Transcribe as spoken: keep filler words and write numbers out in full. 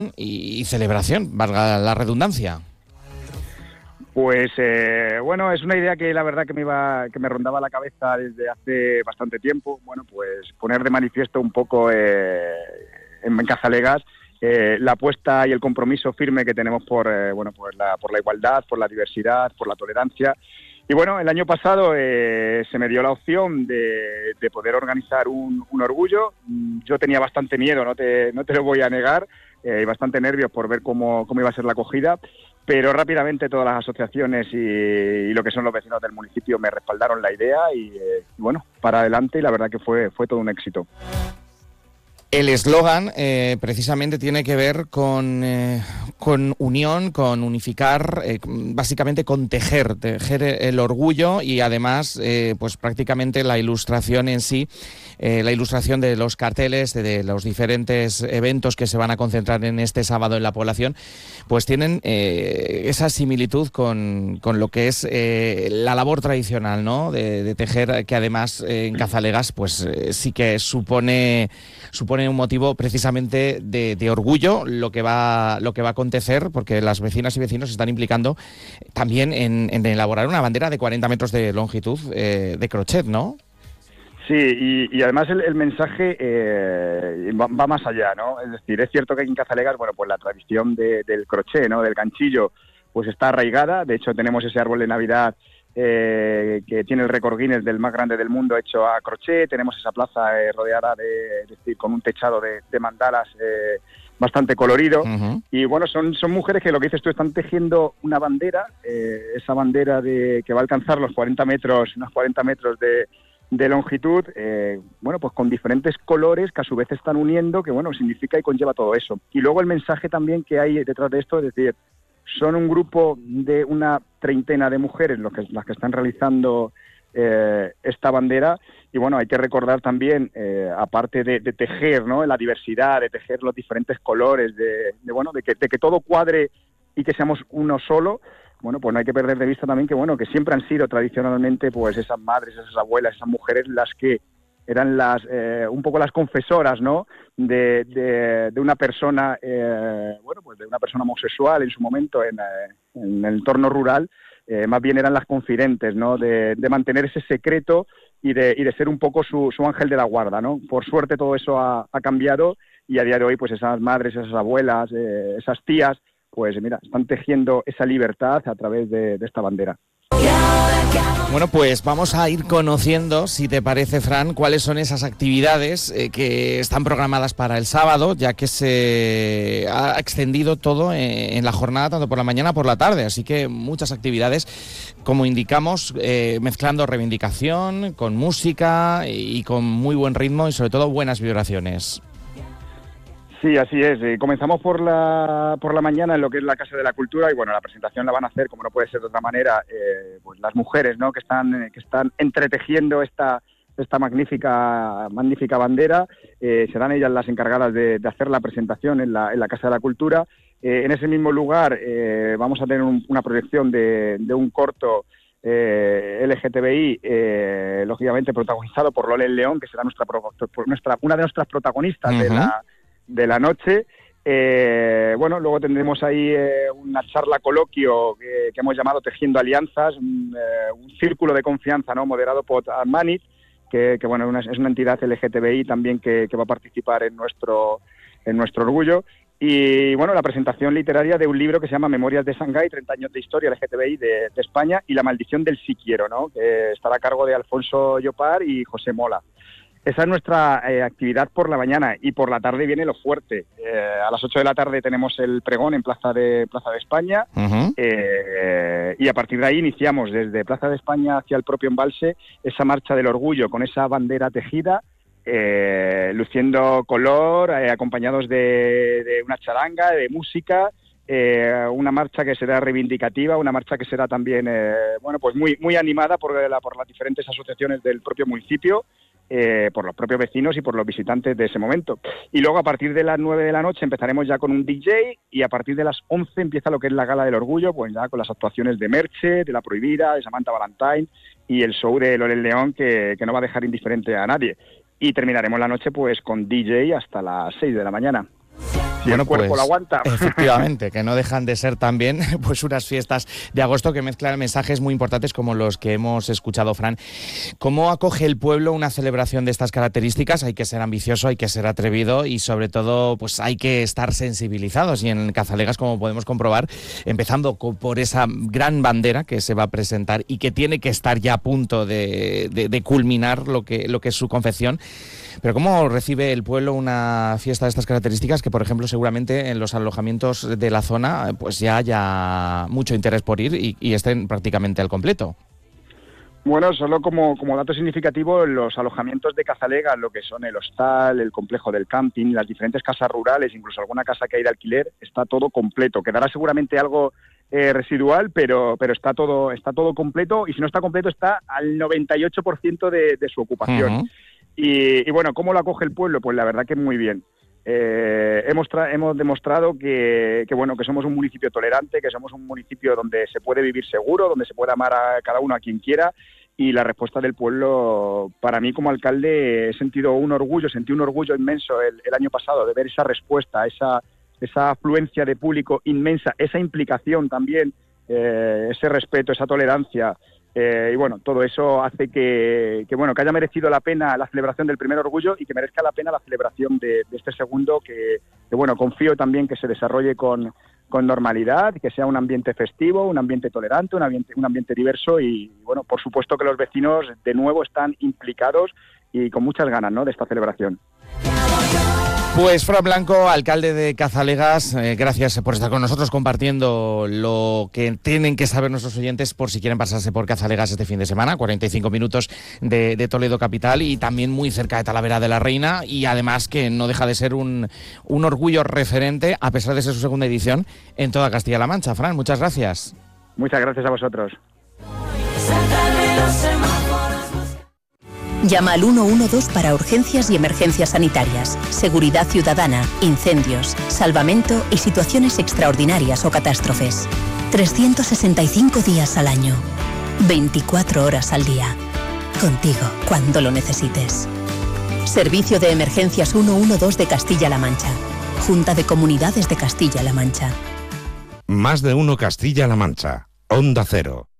y, y celebración, valga la redundancia. Pues eh, bueno, es una idea que la verdad que me iba, que me rondaba la cabeza desde hace bastante tiempo. Bueno, pues poner de manifiesto un poco eh, en Cazalegas eh, la apuesta y el compromiso firme que tenemos por eh, bueno, por la, por la igualdad, por la diversidad, por la tolerancia. Y bueno, el año pasado eh, se me dio la opción de, de poder organizar un, un orgullo. Yo tenía bastante miedo, no te, no te lo voy a negar, eh, bastante nervios por ver cómo, cómo iba a ser la acogida. Pero rápidamente todas las asociaciones y, y lo que son los vecinos del municipio me respaldaron la idea y, eh, bueno, para adelante, y la verdad que fue, fue todo un éxito. El eslogan eh, precisamente tiene que ver con, eh, con unión, con unificar, eh, básicamente con tejer, tejer el orgullo y además eh, pues prácticamente la ilustración en sí, eh, la ilustración de los carteles, de, de los diferentes eventos que se van a concentrar en este sábado en la población, pues tienen eh, esa similitud con, con lo que es eh, la labor tradicional, ¿no? De, de tejer, que además eh, en Cazalegas pues eh, sí que supone supone un motivo precisamente de, de orgullo lo que va lo que va a acontecer, porque las vecinas y vecinos se están implicando también en, en elaborar una bandera de cuarenta metros de longitud eh, de crochet, ¿no? Sí, y, y además el, el mensaje eh, va, va más allá, ¿no? Es decir, es cierto que aquí en Cazalegas, bueno, pues la tradición de, del crochet, ¿no? Del ganchillo, pues está arraigada. De hecho, tenemos ese árbol de Navidad Eh, que tiene el récord Guinness del más grande del mundo hecho a crochet. Tenemos esa plaza eh, rodeada de, de, de, con un techado de, de mandalas eh, bastante colorido. Uh-huh. Y bueno, son, son mujeres que, lo que dices tú, están tejiendo una bandera, eh, esa bandera de que va a alcanzar los cuarenta metros, unos cuarenta metros de, de longitud, eh, bueno, pues con diferentes colores que a su vez están uniendo, que bueno, significa y conlleva todo eso. Y luego el mensaje también que hay detrás de esto, es decir, son un grupo de una treintena de mujeres los que, las que están realizando eh, esta bandera. Y bueno, hay que recordar también, eh, aparte de, de tejer, ¿no?, la diversidad, de tejer los diferentes colores, de, de bueno, de que, de que todo cuadre y que seamos uno solo. Bueno, pues no hay que perder de vista también que bueno, que siempre han sido tradicionalmente pues esas madres, esas abuelas, esas mujeres las que eran las eh, un poco las confesoras, ¿no?, de, de, de una persona, eh, bueno, pues de una persona homosexual en su momento en, eh, en el entorno rural. Eh, más bien eran las confidentes, ¿no?, de, de mantener ese secreto y de, y de ser un poco su, su ángel de la guarda, ¿no? Por suerte todo eso ha, ha cambiado y a día de hoy pues esas madres, esas abuelas, eh, esas tías, pues mira, están tejiendo esa libertad a través de, de esta bandera. Bueno, pues vamos a ir conociendo, si te parece, Fran, cuáles son esas actividades eh, que están programadas para el sábado, ya que se ha extendido todo en, en la jornada, tanto por la mañana como por la tarde. Así que muchas actividades, como indicamos, eh, mezclando reivindicación con música y, y con muy buen ritmo y sobre todo buenas vibraciones. Sí, así es. Eh, comenzamos por la por la mañana en lo que es la Casa de la Cultura y bueno, la presentación la van a hacer, como no puede ser de otra manera, eh, pues las mujeres, ¿no?, que están eh, que están entretejiendo esta esta magnífica magnífica bandera. Eh, serán ellas las encargadas de, de hacer la presentación en la en la Casa de la Cultura. Eh, en ese mismo lugar eh, vamos a tener un, una proyección de, de un corto Eh, L G T B I, eh, lógicamente protagonizado por Lola León, que será nuestra, nuestra una de nuestras protagonistas. Uh-huh. de la de la noche. Eh, bueno, luego tendremos ahí eh, una charla coloquio que, que hemos llamado Tejiendo Alianzas, un, eh, un círculo de confianza, ¿no?, moderado por Armanit, que, que bueno, una, es una entidad L G T B I también que, que va a participar en nuestro en nuestro orgullo. Y bueno, la presentación literaria de un libro que se llama Memorias de Shanghái, treinta años de historia L G T B I de, de España, y La maldición del sí quiero, ¿no?, que estará a cargo de Alfonso Llopar y José Mola. Esa es nuestra eh, actividad por la mañana, y por la tarde viene lo fuerte. Eh, a las ocho de la tarde tenemos el pregón en Plaza de Plaza de España. Uh-huh. eh, y a partir de ahí iniciamos desde Plaza de España hacia el propio embalse esa marcha del orgullo con esa bandera tejida, eh, luciendo color, eh, acompañados de, de una charanga, de música. Eh, una marcha que será reivindicativa, una marcha que será también eh, bueno, pues muy muy animada por, la, por las diferentes asociaciones del propio municipio, eh, por los propios vecinos y por los visitantes de ese momento. Y luego a partir de las nueve de la noche empezaremos ya con un D J, y a partir de las once empieza lo que es la Gala del Orgullo, pues ya con las actuaciones de Merche, de La Prohibida, de Samantha Valentine y el show de Lorel León, que, que no va a dejar indiferente a nadie. Y terminaremos la noche pues con D J hasta las seis de la mañana. si bueno, el cuerpo pues, lo aguanta. Efectivamente, que no dejan de ser también pues unas fiestas de agosto que mezclan mensajes muy importantes como los que hemos escuchado, Fran. ¿Cómo acoge el pueblo una celebración de estas características? Hay que ser ambicioso, hay que ser atrevido y sobre todo pues hay que estar sensibilizados. Y en Cazalegas, como podemos comprobar, empezando por esa gran bandera que se va a presentar y que tiene que estar ya a punto de, de, de culminar lo que, lo que es su confección. Pero ¿cómo recibe el pueblo una fiesta de estas características que, por ejemplo, seguramente en los alojamientos de la zona pues ya haya mucho interés por ir y, y estén prácticamente al completo? Bueno, solo como, como dato significativo, los alojamientos de Cazalegas, lo que son el hostal, el complejo del camping, las diferentes casas rurales, incluso alguna casa que hay de alquiler, está todo completo. Quedará seguramente algo eh, residual, pero pero está todo está todo completo, y si no está completo está al noventa y ocho por ciento de, de su ocupación. Uh-huh. Y, y bueno, ¿cómo lo acoge el pueblo? Pues la verdad que muy bien. Eh, hemos, tra- hemos demostrado que, que bueno que somos un municipio tolerante, que somos un municipio donde se puede vivir seguro, donde se puede amar a cada uno a quien quiera, y la respuesta del pueblo, para mí como alcalde, he sentido un orgullo, sentí un orgullo inmenso el, el año pasado de ver esa respuesta, esa, esa afluencia de público inmensa, esa implicación también, eh, ese respeto, esa tolerancia. Eh, y bueno, todo eso hace que, que bueno que haya merecido la pena la celebración del primer orgullo y que merezca la pena la celebración de, de este segundo, que, que bueno, confío también que se desarrolle con, con normalidad, que sea un ambiente festivo, un ambiente tolerante, un ambiente, un ambiente diverso, y bueno, por supuesto que los vecinos de nuevo están implicados y con muchas ganas, ¿no?, de esta celebración. Pues Fran Blanco, alcalde de Cazalegas, eh, gracias por estar con nosotros compartiendo lo que tienen que saber nuestros oyentes por si quieren pasarse por Cazalegas este fin de semana, cuarenta y cinco minutos de, de Toledo capital y también muy cerca de Talavera de la Reina, y además que no deja de ser un, un orgullo referente, a pesar de ser su segunda edición, en toda Castilla-La Mancha. Fran, muchas gracias. Muchas gracias a vosotros. Llama al uno uno dos para urgencias y emergencias sanitarias, seguridad ciudadana, incendios, salvamento y situaciones extraordinarias o catástrofes. trescientos sesenta y cinco días al año, veinticuatro horas al día. Contigo cuando lo necesites. Servicio de Emergencias uno uno dos de Castilla-La Mancha. Junta de Comunidades de Castilla-La Mancha. Más de uno Castilla-La Mancha. Onda Cero.